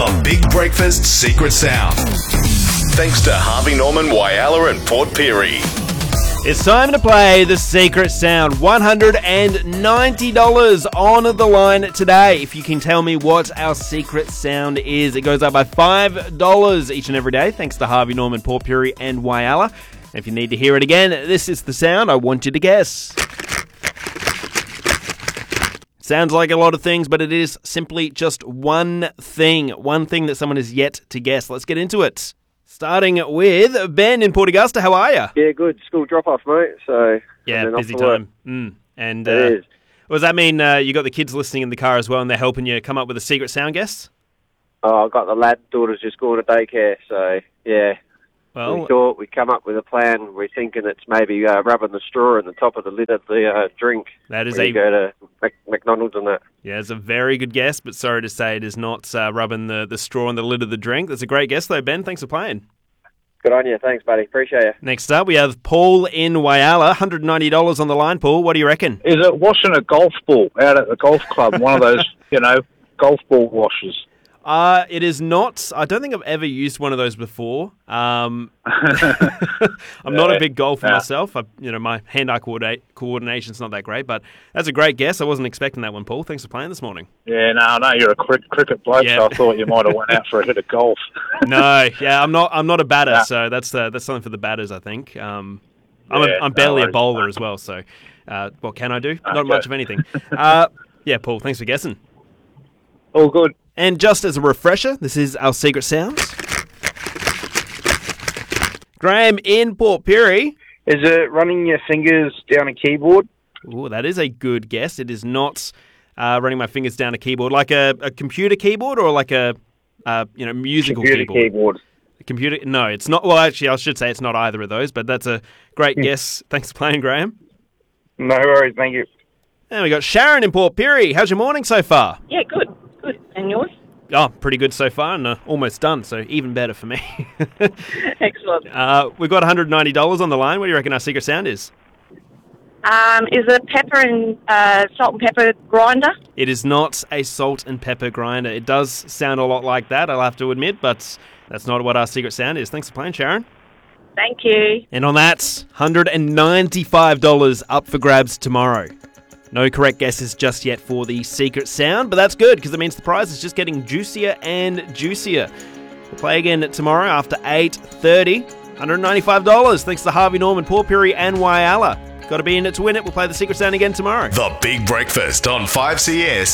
The Big Breakfast Secret Sound. Thanks to Harvey Norman, Whyalla and Port Pirie. It's time to play the Secret Sound. $190 on the line today. If you can tell me what our secret sound is, it goes up by $5 each and every day, thanks to Harvey Norman, Port Pirie and Whyalla. If you need to hear it again, this is the sound I want you to guess. Sounds like a lot of things, but it is simply just one thing that someone has yet to guess. Let's get into it. Starting with Ben in Port Augusta. How are you? Yeah, good. School drop-off, mate. So yeah, busy time. And it is. Does that mean you got the kids listening in the car as well, and they're helping you come up with a secret sound guess? Oh, I've got the lad daughters just going to daycare, so yeah. Well, we thought we'd come up with a plan. We're thinking it's maybe rubbing the straw in the top of the lid of the drink. That is when you go to McDonald's and that. Yeah, it's a very good guess, but sorry to say it is not rubbing the straw on the lid of the drink. That's a great guess, though, Ben. Thanks for playing. Good on you. Thanks, buddy. Appreciate you. Next up, we have Paul in Whyalla. $190 on the line. Paul, what do you reckon? Is it washing a golf ball out at the golf club? One of those, golf ball washers. It is not. I don't think I've ever used one of those before. I'm not a big golfer myself. My hand-eye coordination's not that great, but that's a great guess. I wasn't expecting that one, Paul. Thanks for playing this morning. Yeah, no, I know you're a cricket bloke, so I thought you might have went out for a hit of golf. No, yeah, I'm not a batter, so that's something for the batters, I think. I'm barely a bowler as well, so what can I do? Not much of anything. Yeah, Paul, thanks for guessing. All good. And just as a refresher, this is our secret sound. Graham in Port Pirie. Is it running your fingers down a keyboard? Oh, that is a good guess. It is not running my fingers down a keyboard, like a computer keyboard or like a musical keyboard. A computer? No, it's not. Well, actually, I should say it's not either of those, but that's a great guess. Thanks for playing, Graham. No worries, thank you. And we got Sharon in Port Pirie. How's your morning so far? Yeah, good. And yours? Oh, pretty good so far, and almost done, so even better for me. Excellent. We've got $190 on the line. What do you reckon our secret sound is? Is it pepper and salt and pepper grinder? It is not a salt and pepper grinder. It does sound a lot like that, I'll have to admit, but that's not what our secret sound is. Thanks for playing, Sharon. Thank you. And on that, $195 up for grabs tomorrow. No correct guesses just yet for the secret sound, but that's good because it means the prize is just getting juicier and juicier. We'll play again tomorrow after 8:30. $195 thanks to Harvey Norman, Port Pirie and Whyalla. Got to be in it to win it. We'll play the secret sound again tomorrow. The Big Breakfast on 5CS.